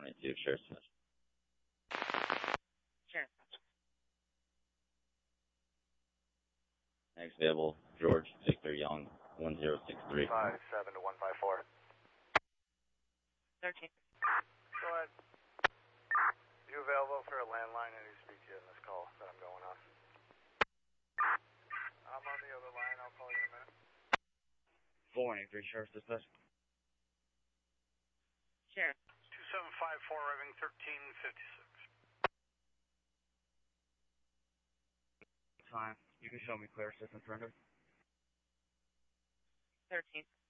22, Sheriff Smith. Sheriff. Next available, George Victor Young, 1063. 57 to 154. 13. Go ahead. You available for a landline? I need to speak to you in this call that I'm going on. I'm on the other line. I'll call you in a minute. 483, Sheriff Dispatch. Sheriff. 2754, arriving 1356. Fine. You can show me clear assistance render. 13.